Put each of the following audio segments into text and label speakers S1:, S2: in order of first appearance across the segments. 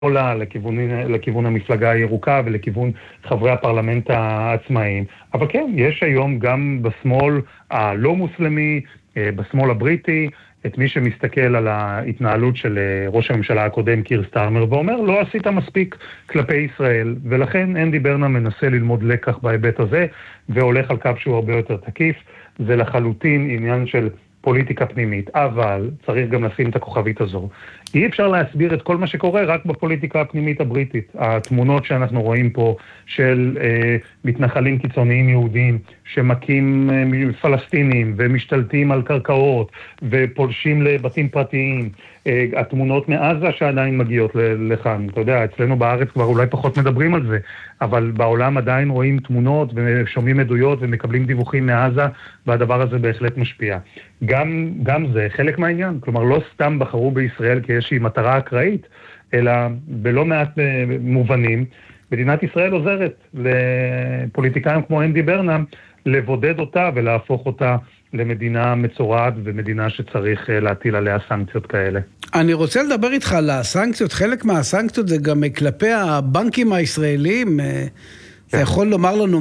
S1: עולה לכיוון המפלגה הירוקה ולכיוון חברי הפרלמנט העצמאיים. אבל כן, יש היום גם בשמאל הלא מוסלמי, בשמאל הבריטי, את מי שמסתכל על ההתנהלות של ראש הממשלה הקודם קיר סטארמר ואומר, לא עשית מספיק כלפי ישראל, ולכן אנדי ברנם מנסה ללמוד לקח בהיבט הזה, והולך על קו שהוא הרבה יותר תקיף. זה לחלוטין עניין של פוליטיקה פנימית, אבל צריך גם לשים את הכוכבית הזו. אי אפשר להסביר את כל מה שקורה רק בפוליטיקה הפנימית הבריטית. התמונות שאנחנו רואים פה של מתנחלים קיצוניים יהודים שמקים פלסטינים ומשתלטים על קרקעות ופולשים לבתים פרטיים, התמונות מעזה שעדיין מגיעות לכאן. אתה יודע, אצלנו בארץ כבר אולי פחות מדברים על זה, אבל בעולם עדיין רואים תמונות ושומעים עדויות ומקבלים דיווחים מעזה, והדבר הזה בהחלט משפיע. גם זה חלק מהעניין, כלומר לא סתם בחרו בישראל כאיזושהי מטרה אקראית, אלא בלא מעט מובנים, מדינת ישראל עוזרת לפוליטיקאים כמו אנדי ברנם לבודד אותה ולהפוך אותה למדינה מצורעת ומדינה שצריך להטיל עליה סנקציות כאלה.
S2: אני רוצה לדבר איתך על הסנקציות, חלק מהסנקציות זה גם כלפי הבנקים הישראלים, אתה יכול לומר לנו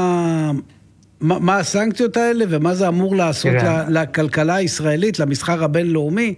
S2: מה הסנקציות האלה ומה זה אמור לעשות לכלכלה הישראלית, למסחר הבינלאומי?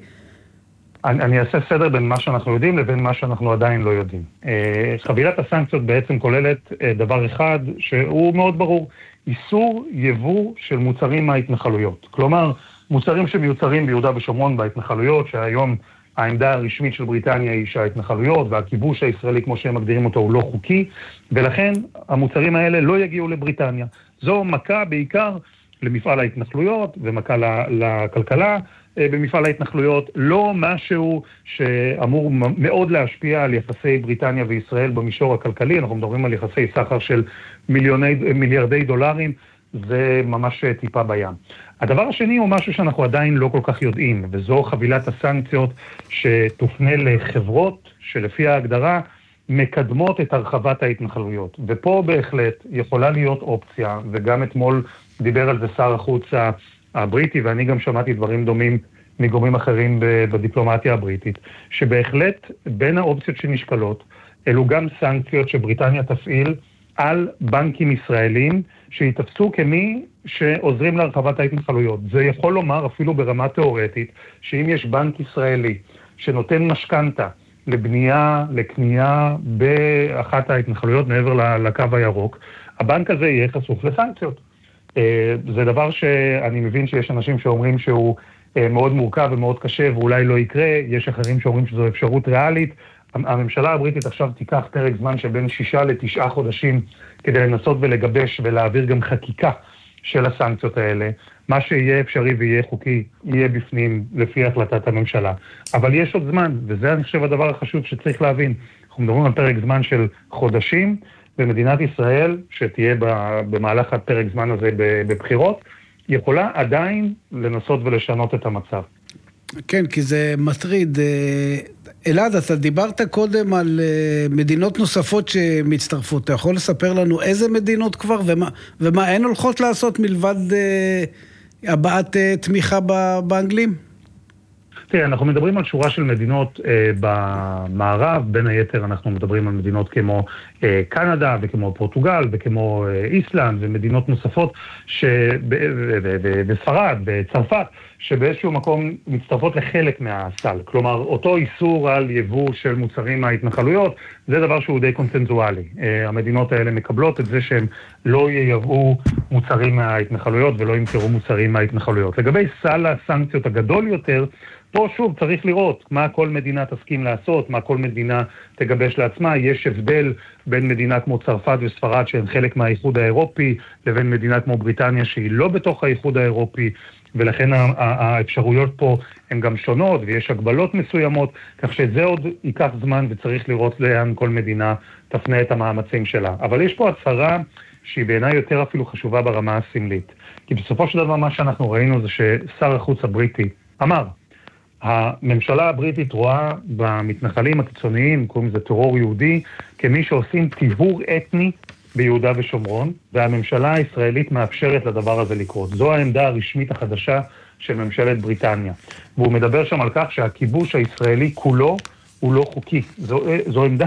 S1: אני אעשה סדר בין מה שאנחנו יודעים לבין מה שאנחנו עדיין לא יודעים. חבילת הסנקציות בעצם כוללת דבר אחד שהוא מאוד ברור, איסור יבוא של מוצרים מההתנחלויות. כלומר, מוצרים שמיוצרים ביהודה ושומרון בהתנחלויות, שהיום העמדה הרשמית של בריטניה היא שההתנחלויות והכיבוש הישראלי כמו שהם מגדירים אותו הוא לא חוקי, ולכן המוצרים האלה לא יגיעו לבריטניה. זו מכה בעיקר למפעל ההתנחלויות ומכה לכלכלה במפעל ההתנחלויות, לא משהו שאמור מאוד להשפיע על יחסי בריטניה וישראל במישור הכלכלי, אנחנו מדברים על יחסי סחר של מיליארדי דולרים, זה ממש טיפה בים. הדבר השני הוא משהו שאנחנו עדיין לא כל כך יודעים, וזו חבילת הסנקציות שתופנה לחברות שלפי ההגדרה מקדמות את הרחבת ההתנחלויות. ופה בהחלט יכולה להיות אופציה, וגם אתמול דיבר על זה שר החוץ הבריטי, ואני גם שמעתי דברים דומים מגורמים אחרים בדיפלומטיה הבריטית, שבהחלט בין האופציות שנשקלות, אלו גם סנקציות שבריטניה תפעיל על בנקים ישראלים, שיתפסו כמי שעוזרים להרחבת ההתנחלויות. זה יכול לומר אפילו ברמה תיאורטית, שאם יש בנק ישראלי שנותן משכנתה לבנייה, לקנייה באחת ההתנחלויות מעבר לקו הירוק, הבנק הזה יהיה חשוף לסנקציות. זה דבר שאני מבין שיש אנשים שאומרים שהוא מאוד מורכב ומאוד קשה ואולי לא יקרה, יש אחרים שאומרים שזו אפשרות ריאלית. הממשלה הבריטית עכשיו תיקח פרק זמן שבין 6 ל9 חודשים כדי לנסות ולגבש ולהעביר גם חקיקה של הסנקציות האלה. מה שיהיה אפשרי ויהיה חוקי יהיה בפנים לפי החלטת הממשלה. אבל יש עוד זמן, וזה אני חושב הדבר החשוב שצריך להבין. אנחנו מדברים על פרק זמן של חודשים, ומדינת ישראל, שתהיה במהלך הפרק זמן הזה בבחירות, יכולה עדיין לנסות ולשנות את המצב.
S2: כן, כי זה מטריד. אלעד, אתה דיברת קודם על מדינות נוספות שמצטרפות. אתה יכול לספר לנו איזה מדינות כבר ומה הן הולכות לעשות מלבד הבעת תמיכה באנגלים?
S1: תראה, אנחנו מדברים על שורה של מדינות במערב, בין היתר אנחנו מדברים על מדינות כמו קנדה וכמו פורטוגל וכמו איסלנד ומדינות נוספות וספרד וצרפת, שבאיזשהו מקום מצטרפות לחלק מהסל. כלומר, אותו איסור על יבוא של מוצרים מההתנחלויות, זה דבר שהוא די קונצנזואלי. המדינות האלה מקבלות את זה שהם לא ייבאו מוצרים מההתנחלויות ולא ימכרו מוצרים מההתנחלויות. לגבי סל הסנקציות הגדול יותר, פה שוב צריך לראות מה כל מדינה תסכים לעשות, מה כל מדינה תגבש לעצמה. יש הבדל בין מדינה כמו צרפת וספרד שהן חלק מהאיחוד האירופי, לבין מדינה כמו בריטניה שהיא לא בתוך האיחוד האירופי, ולכן האפשרויות פה הן גם שונות ויש הגבלות מסוימות, כך שזה עוד ייקח זמן וצריך לראות לאן כל מדינה תפנה את המאמצים שלה. אבל יש פה הצהרה שהיא בעיניי יותר אפילו חשובה ברמה הסמלית. כי בסופו של דבר מה שאנחנו ראינו זה ששר החוץ הבריטי אמר, הממשלה הבריטית רואה במתנחלים הקיצוניים, קוראים לזה טרור יהודי, כמי שעושים טיהור אתני ביהודה ושומרון, והממשלה הישראלית מאפשרת לדבר הזה לקרות. זו העמדה הרשמית החדשה של ממשלת בריטניה. והוא מדבר שם על כך שהכיבוש הישראלי כולו הוא לא חוקי. זו עמדה